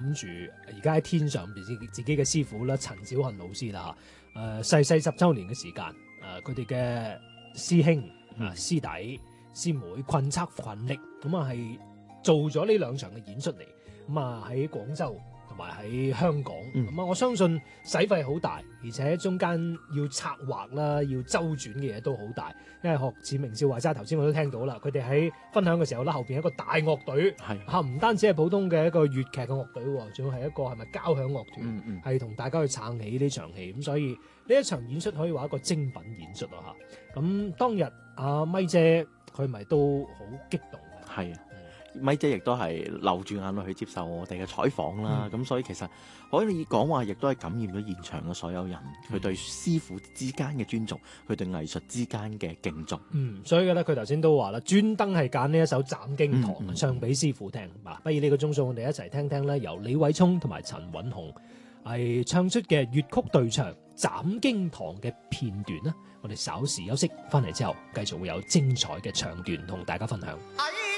住而家喺天上邊自己嘅師傅啦，陳小訓老師啦逝世10週年嘅時間，佢哋嘅師兄師弟師妹群策群力，咁係做咗呢2場嘅演出嚟，咁喺廣州同埋喺香港，咁我相信使費好大，而且中間要策劃啦，要周轉嘅嘢都好大，因為學似明少話齋，頭先我都聽到啦，佢哋喺分享嘅時候咧，後邊一個大樂隊，唔單止係普通嘅一個粵劇嘅樂隊，仲要係一個係咪交響樂團，係同大家去撐起呢場戲，咁所以呢一場演出可以話一個精品演出咯嚇。咁當日阿咪姐佢咪都好激動嘅， 係啊。咪姐亦都係流住眼淚去接受我哋嘅採訪啦，咁所以其實可以講話，亦都係感染咗現場嘅所有人，佢對師傅之間嘅尊重，佢對藝術之間嘅敬重。 所以咧，佢頭先都話啦，專登係揀呢一首《斬經堂》唱俾師傅聽。不如呢個鐘數，我哋一齊聽聽咧，由李偉聰同埋陳韻紅係唱出嘅粵曲對唱《斬經堂》嘅片段啦。我哋稍時休息，翻嚟之後繼續會有精彩嘅唱段同大家分享。